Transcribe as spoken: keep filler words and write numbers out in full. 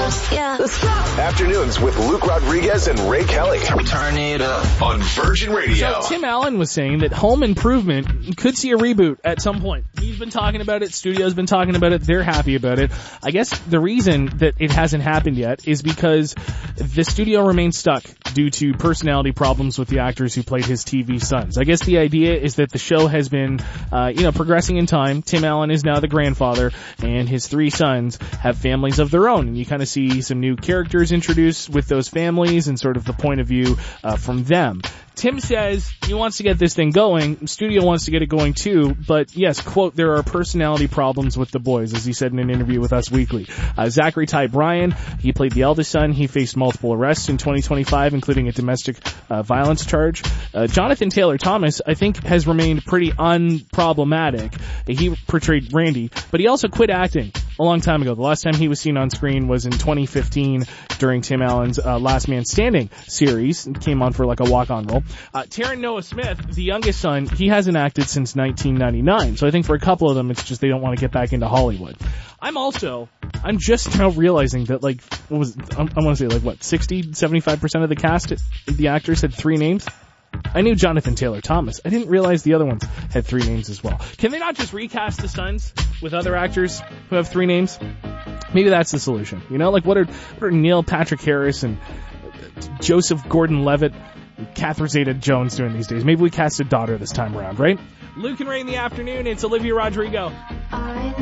Yeah. Afternoons with Luke Rodriguez and Ray Kelly. Turn it up On Virgin Radio. So Tim Allen was saying that Home Improvement could see a reboot at some point. He's been talking about it. Studio's been talking about it. They're happy about it. I guess the reason that it hasn't happened yet is because the studio remains stuck due to personality problems with the actors who played his T V sons. I guess the idea is that the show has been, uh, you know, progressing in time. Tim Allen is now the grandfather, and his three sons have families of their own. And you kind of see some new characters introduced with those families and sort of the point of view uh, from them. Tim says he wants to get this thing going. Studio wants to get it going too. But yes, quote, there are personality problems with the boys, as he said in an interview with Us Weekly. Uh, Zachary Ty Bryan, he played the eldest son. He faced multiple arrests in twenty twenty-five, including a domestic uh, violence charge. Uh, Jonathan Taylor Thomas, I think, has remained pretty unproblematic. He portrayed Randy, but he also quit acting a long time ago. The last time he was seen on screen was in twenty fifteen during Tim Allen's uh, Last Man Standing series. He came on for like a walk-on role. Uh, Taron Noah Smith, the youngest son, he hasn't acted since nineteen ninety-nine. So I think for a couple of them, it's just they don't want to get back into Hollywood. I'm also, I'm just now realizing that like, what was, I, I want to say like what, sixty, seventy-five percent of the cast, the actors had three names? I knew Jonathan Taylor Thomas. I didn't realize the other ones had three names as well. Can they not just recast the sons with other actors who have three names? Maybe that's the solution. You know, like what are, what are Neil Patrick Harris and Joseph Gordon-Levitt and Catherine Zeta-Jones doing these days? Maybe we cast a daughter this time around, right? Luke and Ray in the afternoon. It's Olivia Rodrigo.